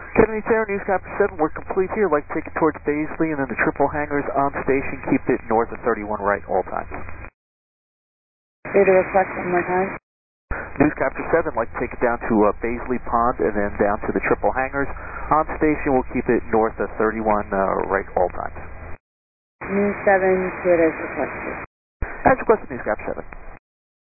Kennedy Tower, Newscapper 7, we're complete here. Like to take it towards Baisley and then the triple hangars on station. Keep it north of 31 right all times. Say the request one more time. Newscapper 7, like to take it down to Baisley Pond and then down to the triple hangars. On station, we'll keep it north of 31 right all times. News 7, good as requested. As requested, Newscapper 7.